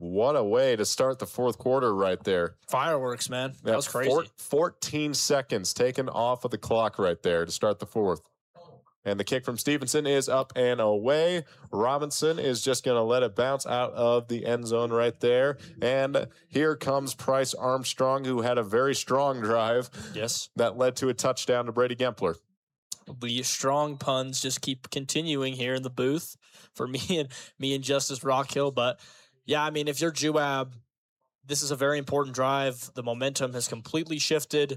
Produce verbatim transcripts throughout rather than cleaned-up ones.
What a way to start the fourth quarter right there. Fireworks, man. That, that was crazy. Four, fourteen seconds taken off of the clock right there to start the fourth. And the kick from Stevenson is up and away. Robinson is just going to let it bounce out of the end zone right there. And here comes Price Armstrong, who had a very strong drive. Yes. That led to a touchdown to Brady Gempler. The strong puns just keep continuing here in the booth for me and me and Justice Rockhill. But, yeah, I mean, if you're J W A B, this is a very important drive. The momentum has completely shifted.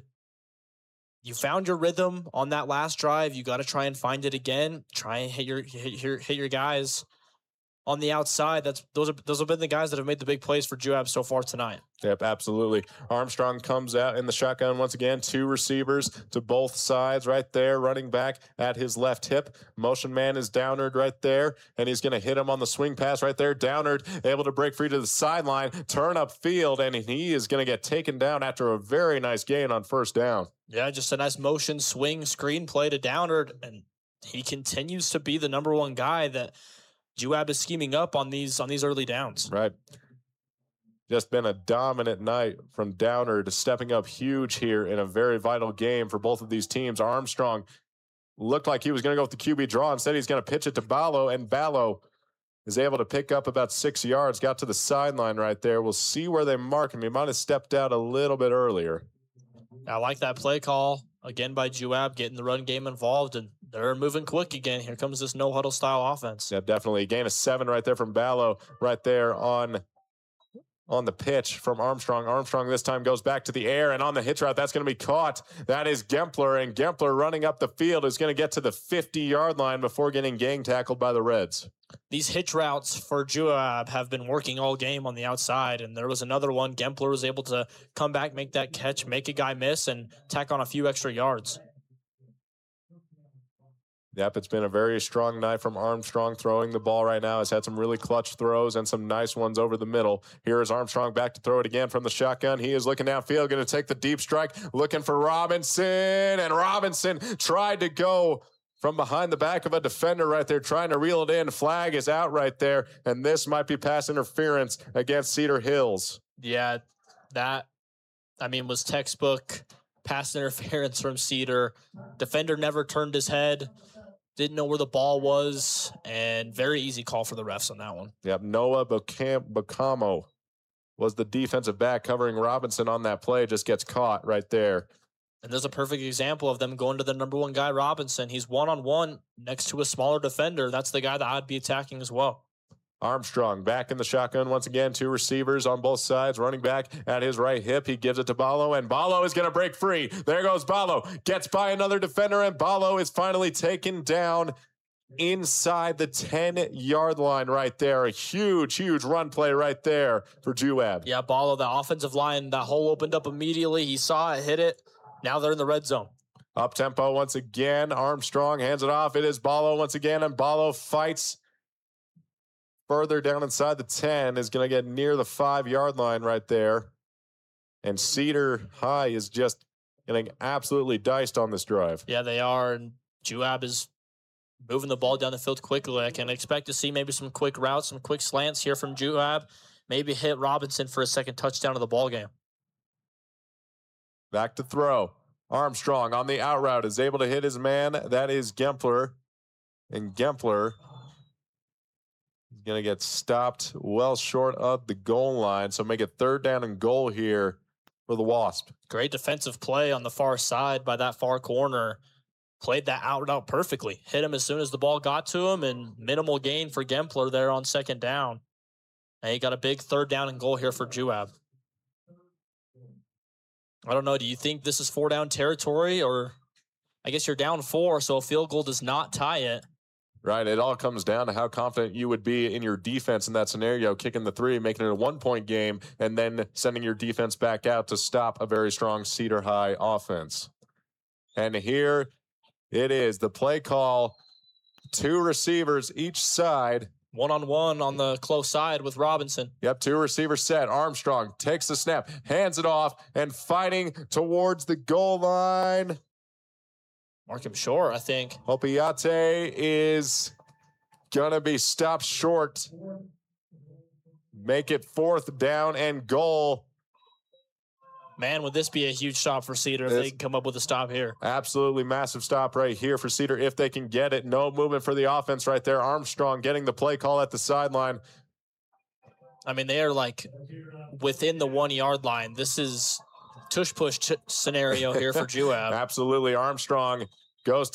You found your rhythm on that last drive. You got to try and find it again. Try and hit your hit your hit your guys on the outside. That's those are those have been the guys that have made the big plays for J W A B so far tonight. Yep, absolutely. Armstrong comes out in the shotgun once again. Two receivers to both sides right there. Running back at his left hip. Motion man is Downard right there, and he's going to hit him on the swing pass right there. Downard able to break free to the sideline, turn up field, and he is going to get taken down after a very nice gain on first down. Yeah, just a nice motion swing screen play to Downard, and he continues to be the number one guy that J W A B is scheming up on these on these early downs. Right. Just been a dominant night from Downard, stepping up huge here in a very vital game for both of these teams. Armstrong looked like he was going to go with the Q B draw. Instead, he's going to pitch it to Ballo, and Ballo is able to pick up about six yards, got to the sideline right there. We'll see where they mark him. He might have stepped out a little bit earlier. I like that play call, again, by J W A B, getting the run game involved, and they're moving quick again. Here comes this no-huddle style offense. Yeah, definitely. Gain of seven right there from Ballo right there on, on the pitch from Armstrong. Armstrong this time goes back to the air, and on the hitch route, that's going to be caught. That is Gempler, and Gempler running up the field is going to get to the fifty-yard line before getting gang tackled by the Reds. These hitch routes for J W A B have been working all game on the outside, and there was another one. Gempler was able to come back, make that catch, make a guy miss, and tack on a few extra yards. Yep, it's been a very strong night from Armstrong throwing the ball right now. Has had some really clutch throws and some nice ones over the middle. Here is Armstrong back to throw it again from the shotgun. He is looking downfield, going to take the deep strike, looking for Robinson, and Robinson tried to go from behind the back of a defender right there, trying to reel it in. Flag is out right there, and this might be pass interference against Cedar Hills. Yeah, that, I mean, was textbook pass interference from Cedar. Defender never turned his head, didn't know where the ball was, and very easy call for the refs on that one. Yep, Noah Bacamo was the defensive back covering Robinson on that play, just gets caught right there. And there's a perfect example of them going to the number one guy, Robinson. He's one-on-one next to a smaller defender. That's the guy that I'd be attacking as well. Armstrong back in the shotgun once again. Two receivers on both sides. Running back at his right hip. He gives it to Ballo, and Ballo is going to break free. There goes Ballo. Gets by another defender, and Ballo is finally taken down inside the ten-yard line right there. A huge, huge run play right there for J W A B. Yeah, Ballo, the offensive line, that hole opened up immediately. He saw it, hit it. Now they're in the red zone. Up tempo once again. Armstrong hands it off. It is Ballo once again, and Ballo fights further down inside the ten, is going to get near the five-yard line right there. And Cedar High is just getting absolutely diced on this drive. Yeah, they are. And J W A B is moving the ball down the field quickly. I can expect to see maybe some quick routes, some quick slants here from J W A B. Maybe hit Robinson for a second touchdown of the ball game. Back to throw. Armstrong on the out route is able to hit his man. That is Gempler. And Gempler is going to get stopped well short of the goal line. So make it third down and goal here for the Wasp. Great defensive play on the far side by that far corner. Played that out out perfectly. Hit him as soon as the ball got to him, and minimal gain for Gempler there on second down. And he got a big third down and goal here for J W A B. I don't know. Do you think this is four down territory, or I guess you're down four, so a field goal does not tie it. Right. It all comes down to how confident you would be in your defense in that scenario, kicking the three, making it a one-point game, and then sending your defense back out to stop a very strong Cedar High offense. And here it is, the play call, two receivers each side. One-on-one on the close side with Robinson. Yep, two receivers set. Armstrong takes the snap, hands it off, and fighting towards the goal line. Mark him short, I think. Hopiate is going to be stopped short. make it fourth down and goal. Man, would this be a huge stop for Cedar if It's they can come up with a stop here? Absolutely massive stop right here for Cedar if they can get it. No movement for the offense right there. Armstrong getting the play call at the sideline. I mean, they are like within the one-yard line. This is tush-push t- scenario here for Juab. Absolutely. Armstrong goes